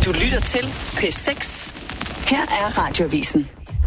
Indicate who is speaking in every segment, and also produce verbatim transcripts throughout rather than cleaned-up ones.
Speaker 1: Du lytter til P seks. Her er Radioavisen.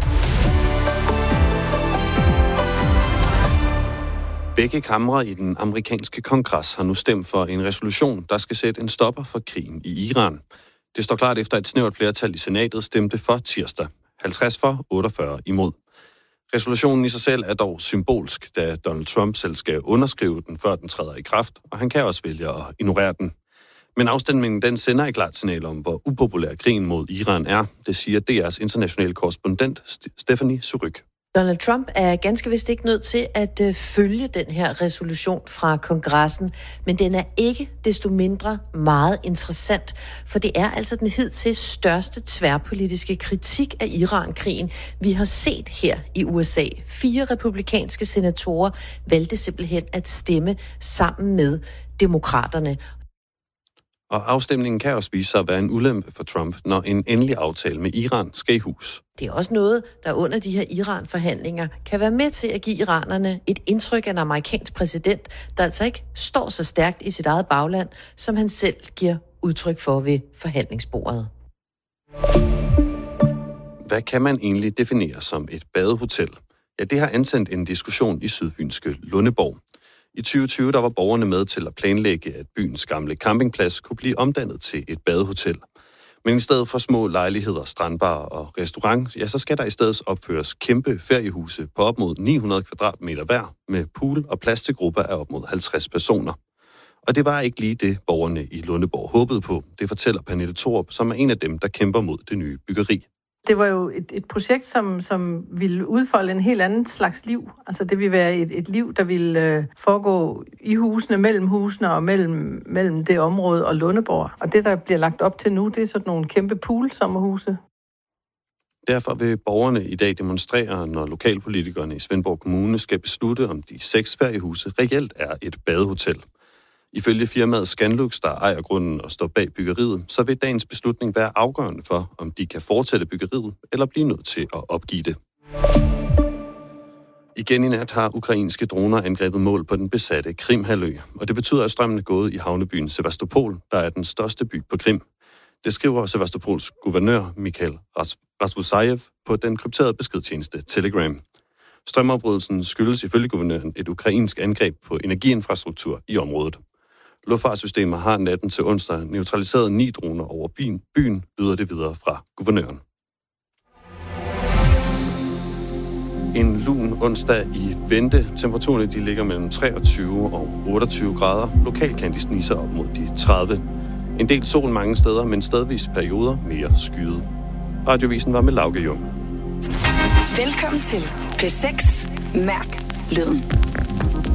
Speaker 2: Begge kamre i den amerikanske kongres har nu stemt for en resolution, der skal sætte en stopper for krigen i Iran. Det står klart efter et snævert flertal i senatet stemte for tirsdag. halvtreds for, otteogfyrre imod. Resolutionen i sig selv er dog symbolsk, da Donald Trump selv skal underskrive den, før den træder i kraft, og han kan også vælge at ignorere den. Men afstemningen den sender et klart signal om, hvor upopulær krigen mod Iran er. Det siger D R's internationale korrespondent Stephanie Suryk.
Speaker 3: Donald Trump er ganske vist ikke nødt til at øh, følge den her resolution fra kongressen, men den er ikke desto mindre meget interessant, for det er altså den hidtil største tværpolitiske kritik af Iran-krigen, vi har set her i U S A. Fire republikanske senatorer valgte simpelthen at stemme sammen med demokraterne.
Speaker 2: Og afstemningen kan også vise sig at være en ulempe for Trump, når en endelig aftale med Iran skal i hus.
Speaker 3: Det er også noget, der under de her Iran-forhandlinger kan være med til at give iranerne et indtryk af en amerikansk præsident, der altså ikke står så stærkt i sit eget bagland, som han selv giver udtryk for ved forhandlingsbordet.
Speaker 2: Hvad kan man egentlig definere som et badehotel? Ja, det har antændt en diskussion i sydfynske Lundeborg. I tyve tyve der var borgerne med til at planlægge, at byens gamle campingplads kunne blive omdannet til et badehotel. Men i stedet for små lejligheder, strandbar og restaurant, ja, så skal der i stedet opføres kæmpe feriehuse på op mod ni hundrede kvadratmeter hver, med pool og plads til grupper af op mod halvtreds personer. Og det var ikke lige det, borgerne i Lundeborg håbede på. Det fortæller Pernille Thorup, som er en af dem, der kæmper mod det nye byggeri.
Speaker 4: Det var jo et, et projekt, som, som ville udfolde en helt anden slags liv. Altså det ville være et, et liv, der ville øh, foregå i husene, mellem husene og mellem, mellem det område og Lundeborg. Og det, der bliver lagt op til nu, det er sådan nogle kæmpe pool-sommerhuse.
Speaker 2: Derfor vil borgerne i dag demonstrere, når lokalpolitikerne i Svendborg Kommune skal beslutte, om de seks feriehuse reelt er et badehotel. Ifølge firmaet Scanlux, der ejer grunden og står bag byggeriet, så vil dagens beslutning være afgørende for, om de kan fortsætte byggeriet eller blive nødt til at opgive det. Igen i nat har ukrainske droner angrebet mål på den besatte Krimhalvø, og det betyder, at strømmen er gået i havnebyen Sevastopol, der er den største by på Krim. Det skriver Sevastopols guvernør Mikhail Rasvusayev på den krypterede beskedtjeneste Telegram. Strømafbrydelsen skyldes ifølge guvernøren et ukrainsk angreb på energiinfrastruktur i området. Luftfartssystemer har natten til onsdag neutraliseret ni droner over byen, byen lyder det videre fra guvernøren. En lun onsdag i vente. Temperaturerne de ligger mellem treogtyve og otteogtyve grader. Lokalt kan de snige sig op mod de tredive. En del sol mange steder, men stedvis perioder mere skyet. Radioavisen var med Lauke Jung.
Speaker 1: Velkommen til P seks. Mærk lyden.